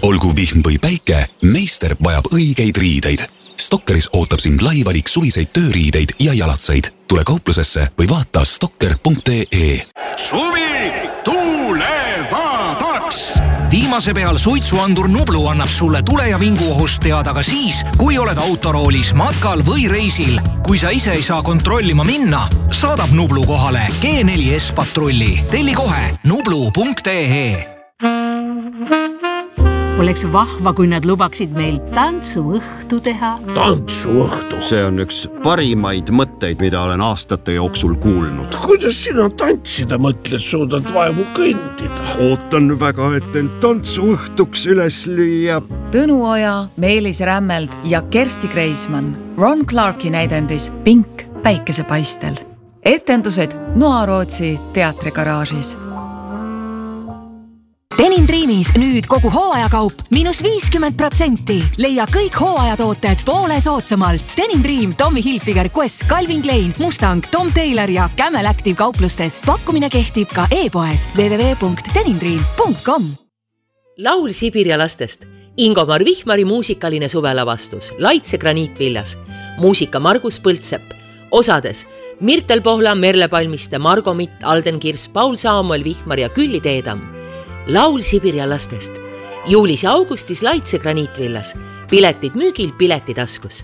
Olgu vihm või päike, meister vajab õigeid riideid. Stokkeris ootab sind lai valik suviseid tööriideid ja jalatsaid. Tule kauplusesse või vaata stokker.ee. Suvi tuulevabaks! Viimase peal suitsuandur Nublu annab sulle tule- ja vinguohust teada ka siis, kui oled autoroolis, matkal või reisil. Kui sa ise ei saa kontrollima minna, saadab Nublu kohale G4S patrulli. Telli kohe nublu.ee. Oleks vahva, kui nad lubaksid meil tantsuõhtu teha. Tantsuõhtu? See on üks parimaid mõtteid, mida olen aastate jooksul kuulnud. Kuidas sina tantsida mõtled, suudad vaevu kõndida? Ootan väga, et end tantsuõhtuks üles lüüa. Tõnu Oja, Meelis Rämmeld ja Kersti Kreismann. Ron Clarki näidendis Pink päikesepaistel. Etendused Noa-Rootsi teatrigaraažis. Denim Dreamis nüüd kogu hooajakaup -50%. Leia kõik hooajatooted poole soodsamalt. Denim Dream, Tommy Hilfiger, Quest, Calvin Klein, Mustang, Tom Taylor ja Camel Active kauplustest. Pakkumine kehtib ka e-poes www.denimdream.com. Laul Sibirja lastest. Ingomar Vihmari muusikaline suvelavastus. Laitse graniitviljas. Muusika Margus Põldsepp. Osades Mirtel Pohla, Merle Palmiste, Margo Mitt, Alden Kirs, Paul Saamuel Vihmar ja Külli Teedam. Laul Sibirja lastest. Juulis ja augustis Laitse graniitvillas. Piletid müügil Piletitaskus.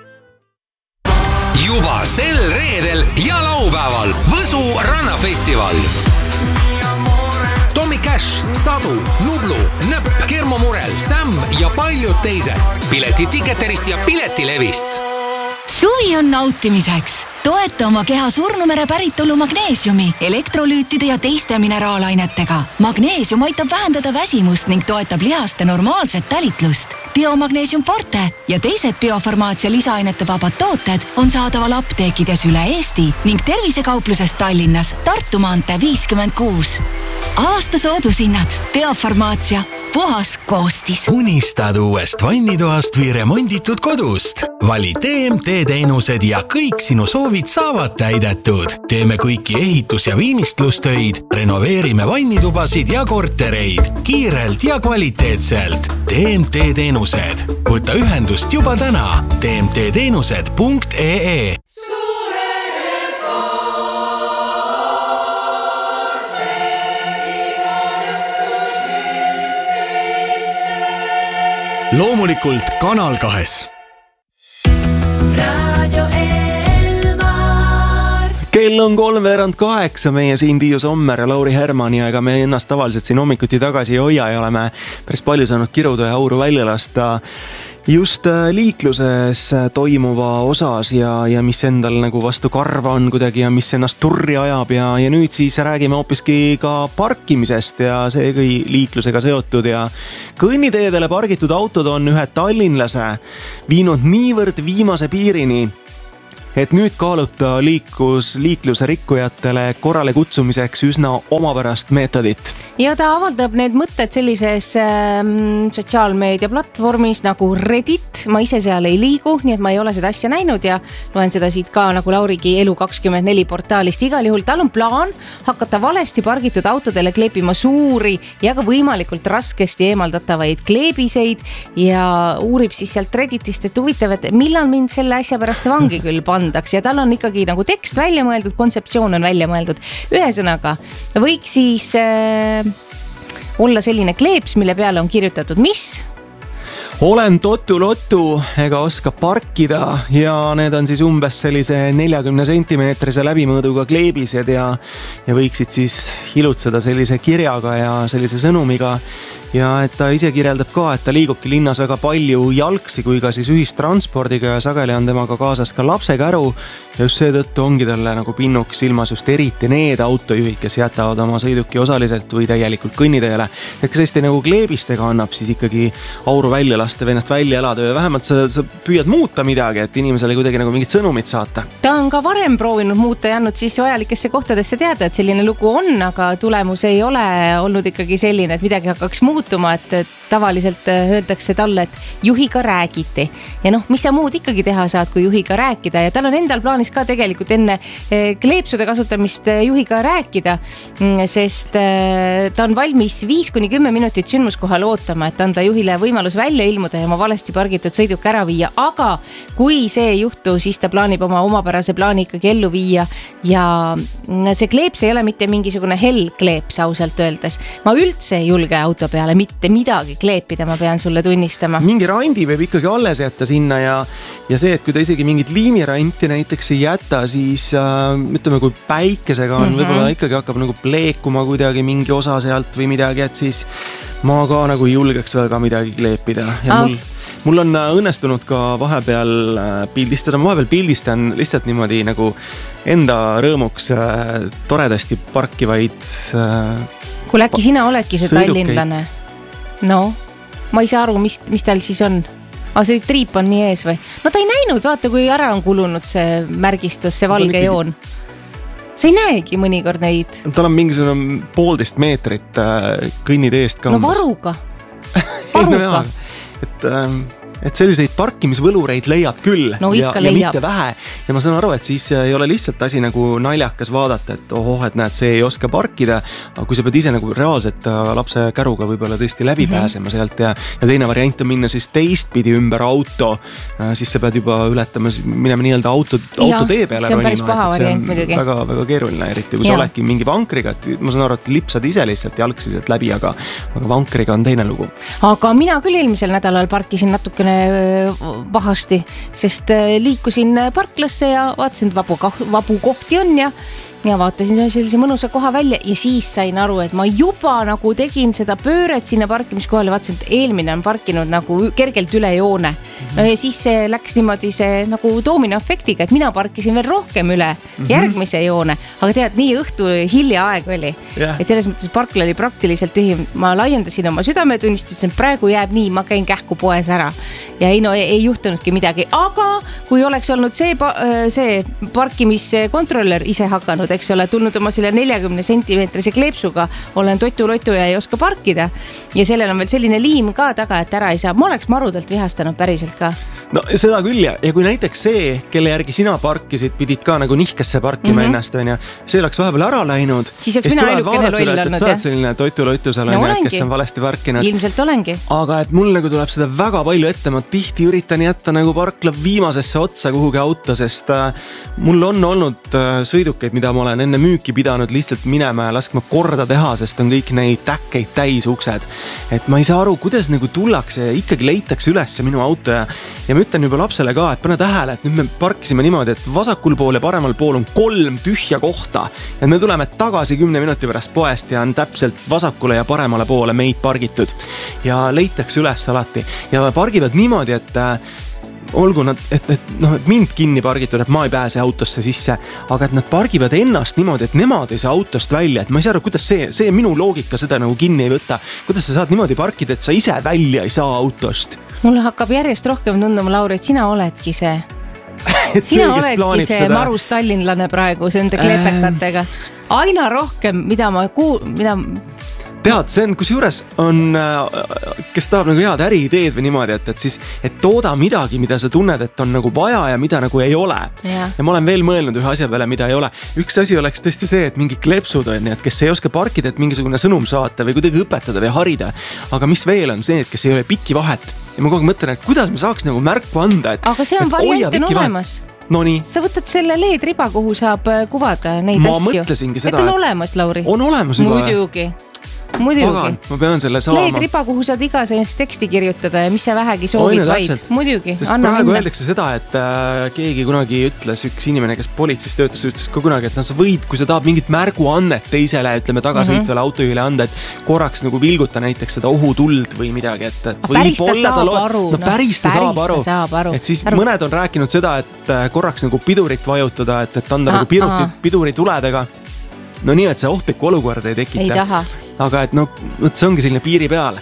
Juba sel reedel ja laupäeval Võsu rannafestival. Tommy Cash, Sadu, Nublu, Nõpp, Kermo Murel, Sam ja paljud teised. Pileti Ticketerist ja Piletilevist. Suvi on nautimiseks. Toeta oma keha surnumere päritolu magneesiumi, elektrolüütide ja teiste mineraalainetega. Magneesium aitab vähendada väsimust ning toetab lihaste normaalset talitlust. Biomagneesium Forte ja teised biofarmaatsia lisaainete vabad tooted on saadaval apteekides üle Eesti ning tervisekaupluses Tallinnas Tartu maantee 56. Aasta soodushinnad. Biofarmaatsia. Puhas koostis. Unistad uuest vannitoast või remonditud kodust. Vali TMT teenused ja kõik sinu soovid saavad täidetud. Teeme kõiki ehitus- ja viimistlustöid, renoveerime vannitubasid ja kortereid kiirelt ja kvaliteetselt. TMT teenused. Võta ühendust juba täna. tmtteenused.ee. Loomulikult Kanal 2. Kell on 7:03, meie siin Tiiu Sommer ja Lauri Herman ja ega me ennast tavaliselt siin hommikuti tagasi ei hoia ja oleme päris palju saanud kiruda ja auru välja lasta just liikluses toimuva osas ja mis endal nagu vastu karva on kuidagi ja mis ennast turri ajab ja nüüd siis räägime hoopiski ka parkimisest ja see kui liiklusega seotud ja kõnniteedele pargitud autod on ühe tallinlase viinud niivõrd viimase piirini, et nüüd kaalub ta liikluse rikkujatele korrale kutsumiseks üsna omapärast meetodit. Ja ta avaldab need mõtted sellises sotsiaalmeedia platvormis nagu Reddit. Ma ise seal ei liigu, nii et ma ei ole seda asja näinud ja loen seda siit ka nagu Laurigi Elu24 portaalist. Igal juhul tal on plaan hakata valesti pargitud autodele kleepima suuri ja ka võimalikult raskesti eemaldatavaid kleebiseid ja uurib siis sealt Redditist, et huvitav, et millal mind selle asja pärast vangi küll pandaks ja tal on ikkagi nagu tekst välja mõeldud, kontseptsioon on välja mõeldud. Ühesõnaga, võiks siis olla selline kleeps, mille peale on kirjutatud mis? Olen totu-lotu ega oska parkida ja need on siis umbes sellise 40 sentimeetrise läbimõõduga kleebised ja võiksid siis ilutseda sellise kirjaga ja sellise sõnumiga. Ja et ta ise kirjeldab ka, et ta liigubki linnas väga palju jalgsi kui ka siis ühistranspordiga ja sageli on temaga kaasas ka lapsekäru ja just seetõttu ongi talle nagu pinnuks silmas just eriti need autojuhid, kes jätavad oma sõiduki osaliselt või täielikult kõnniteele. Et kes hästi nagu kleebistega annab siis ikkagi auru välja lasta või ennast välja elada ja vähemalt sa püüad muuta midagi, et inimesele kuidagi nagu mingit sõnumit saata. Ta on ka varem proovinud muuta ja andnud siis vajalikesse kohtadesse teada, et selline lugu on, aga tulemus ei ole olnud ikkagi selline, et midagi hakkaks muutma muutuma, et tavaliselt öeldakse talle, et juhiga räägiti. Ja noh, mis sa muud ikkagi teha saad, kui juhiga rääkida ja tal on endal plaanis ka tegelikult enne kleepsude kasutamist juhiga rääkida, sest ta on valmis 5-10 minutit sündmuskohal ootama, et anda juhile võimalus välja ilmuda ja oma valesti pargitud sõiduk ära viia, aga kui see ei juhtu, siis ta plaanib oma omapärase plaani ikkagi ellu viia ja see kleeps ei ole mitte mingisugune hell kleeps ausalt öeldes. Ma üldse ei julge auto peale mitte midagi kleepida, ma pean sulle tunnistama. Mingi randi võib ikkagi alles jätta sinna ja see, et kui ta isegi mingit liiniranti näiteks ei jäta, siis ütleme, kui päikesega on, võib-olla ikkagi hakkab nagu pleekuma kuidagi mingi osa sealt või midagi, et siis ma ka nagu ei julgeks väga midagi kleepida ja mul on õnnestunud ka vahepeal pildistada, ma vahepeal pildistan lihtsalt niimoodi nagu enda rõõmuks toredasti parkivaid kuule, äkki sina oledki see tallinlane? No, ma ei saa aru, mis tal siis on. Aga see triip on nii ees või? No ta ei näinud, vaata kui ära on kulunud see märgistus, see valge joon. Sa ei näegi mõnikord neid. Tal on mingisugune 1,5 meetrit kõnniteest ka. No varuga. Et selliseid parkimisvõlureid leiab küll ja mitte vähe ja ma saan aru, et siis ei ole lihtsalt asi nagu naljakas vaadata, et et näed, see ei oska parkida, aga kui sa pead ise nagu reaalselt lapse käruga võib-olla tõesti läbi pääsema sealt ja teine variant on minna siis teistpidi ümber auto, siis sa pead juba ületama, minema nii-öelda auto tee peale. See on päris paha variant muidugi. Väga keeruline, eriti kui sa oledki mingi vankriga, et ma saan aru, et lipsad ise lihtsalt jalgsiselt läbi, aga vankriga on teine lugu. Aga mina küll eelmisel nädalal parkisin natukene pahasti, sest liikusin parklasse ja vaatasin, et vabu kohti on ja vaatasin sellise mõnusa koha välja ja siis sain aru, et ma juba nagu tegin seda pööret sinna parkimiskohale, vaatasin, et eelmine on parkinud nagu kergelt üle joone. No ja siis see läks niimoodi see nagu doominoefektiga, et mina parkisin veel rohkem üle järgmise joone, aga tead, nii õhtu hilja aeg oli. Et selles mõttes parkla oli praktiliselt tühi. Ma laiendasin oma südametunnistusin, praegu jääb nii, ma käin kähku poes ära ja ei juhtunudki midagi, aga kui oleks olnud see parkimiskontroller ise hakanud, eks ole, tulnud oma selle 40 sentimeetrise kleepsuga, olen totu-lotu ja ei oska parkida ja sellel on veel selline liim ka taga, et ära ei saa. Ma oleks marudelt vihastanud päriselt ka. No seda küll ja kui näiteks see, kelle järgi sina parkisid, pidid ka nagu nihkesse parkima ennast, on ja see oleks vahepeal ära läinud. Siis oleks mina elukene loll olnud, sa oled selline totu-lotu seal, kes on valesti parkinud. Ilmselt olengi. Aga et mul nagu tuleb seda väga palju ette, ma tihti üritan jätta nagu parkla viimasesse otsa kuhugi auto, sest mul on olnud sõidukeid, mida ma olen enne müüki pidanud lihtsalt minema ja laskma korda teha, sest on kõik neid täkkeid täis uksed. Et ma ei saa aru, kuidas nagu tullakse ja ikkagi leitakse üles minu auto ja ma ütlen juba lapsele ka, et pane tähele, et nüüd me parkisime niimoodi, et vasakul pool ja paremal pool on 3 tühja kohta ja me tuleme tagasi 10 minuti pärast poest ja on täpselt vasakule ja paremale poole meid pargitud ja leitakse üles alati ja pargivad niimoodi, et olgu nad, et mind kinni pargitud, et ma ei pääse autosse sisse, aga et nad pargivad ennast niimoodi, et nemad ei saa autost välja, et ma ei saa aru, kuidas see minu loogika seda nagu kinni ei võta. Kuidas sa saad niimoodi parkida, et sa ise välja ei saa autost? Mulle hakkab järjest rohkem tunduma, Lauri, et sina oledki see. Sina oledki see marus tallinlane praegu, see enda klepekatega. Aina rohkem, mida tead, see on, kus juures on, kes tahab nagu head äriideed või niimoodi, et tooda midagi, mida sa tunned, et on nagu vaja ja mida nagu ei ole. Ja ma olen veel mõelnud ühe asja peale, mida ei ole. Üks asi oleks tõesti see, et mingi klepsud on, et kes ei oska parkida, et mingisugune sõnum saata või kuidagi õpetada või harida. Aga mis veel on see, et kes ei ole pikki vahet. Ja ma kogu mõtlen, et kuidas me saaks nagu märku anda, et aga see on variant on olemas. No nii. Sa võtad selle LED-riba, kuhu saab kuvada neid asju. Ma mõtlesingi seda, et on olemas, Lauri. On olemas juba. Muidugi. Ma pean selle saama. LED-riba, kuhu saad igas ennast teksti kirjutada ja mis sa vähegi soovid vaid. Muidugi. Sest praegu öeldakse seda, et keegi kunagi ütles, üks inimene, kes politseis töötas, ütles ka kunagi, et sa võid, kui sa tahad mingit märguannet teisele, ütleme tagasõitvale autojuhile anda, et korraks nagu vilguta näiteks seda ohutuld või midagi, et päris ta saab aru. No päris ta saab aru. Et siis mõned on rääkinud seda, et korraks nagu pidurit vajutada, et anda nagu pidurituledega. No nii, et see ohtlikku olukord ei tekita. Ei taha. Aga et see ongi selline piiri peal.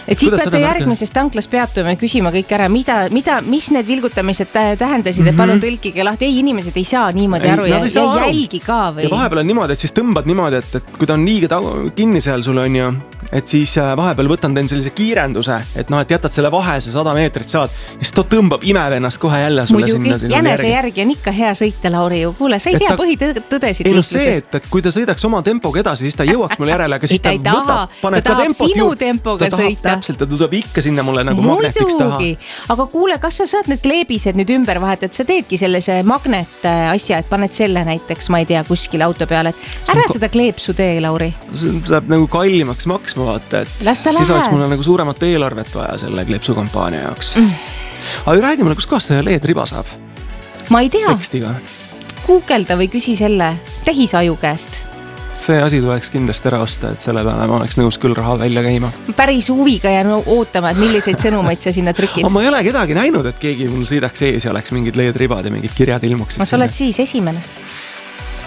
et siis peate järgmises tanklas peatuma ja küsima kõik ära, mis need vilgutamised tähendasid, et palun tõlkige lahti. Ei, inimesed ei saa niimoodi aru ja jälgi ka või? Ja vahepeal on niimoodi, et siis tõmbad niimoodi, et kui ta on liiga kinni seal sul on ju, et siis vahepeal võtan teen sellise kiirenduse, et et jätad selle vahe, see 100 meetrit saad ja siis ta tõmbab imeb ennast kohe jälle sulle sinna. Muidugi, jänese järgi on ikka hea sõita, Lauri ju. Kuule, sa ei tea põhitõdesid liikluses. See, et kui ta sõidaks oma tempoga edasi, siis ta jõuaks mulle järele, aga siis ta võtab, paneb ka tempot sinu tempoga sõita. Täpselt, ta tuleb ikka sinna mulle nagu magnetiks taha. Aga kuule, kas sa saad need kleebised nüüd ümber vahetada, et sa teedki sellise magnet asja, et paned selle näiteks, ma ei tea, kuskil auto peale, et ära seda kleepsu tee, Lauri. See saab nagu kallimaks maksma vaata, et siis oleks mulle nagu suuremat eelarvet vaja selle kleepsukampaania jaoks. Aga räägi mulle, kus kohas see LED-riba saab? Ma ei tea. Tekstiga. Googelda või küsi selle tehisaju käest. See asi tuleks kindlasti ära osta, et selle peale ma oleks nõus küll raha välja käima. Päris huviga jään ootama, et milliseid sõnumeid sa sinna trükid. Ma ei ole kedagi näinud, et keegi mul sõidaks ees ja oleks mingid LED-ribad ja mingid kirjad ilmuksid. Ma sa oled siis esimene.